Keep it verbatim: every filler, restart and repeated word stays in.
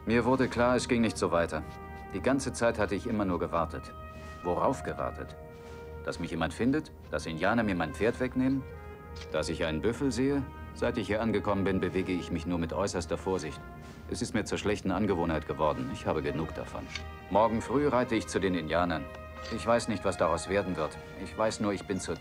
Mir wurde klar, es ging nicht so weiter. Die ganze Zeit hatte ich immer nur gewartet. Worauf gewartet? Dass mich jemand findet? Dass Indianer mir mein Pferd wegnehmen? Dass ich einen Büffel sehe? Seit ich hier angekommen bin, bewege ich mich nur mit äußerster Vorsicht. Es ist mir zur schlechten Angewohnheit geworden. Ich habe genug davon. Morgen früh reite ich zu den Indianern. Ich weiß nicht, was daraus werden wird. Ich weiß nur, ich bin zur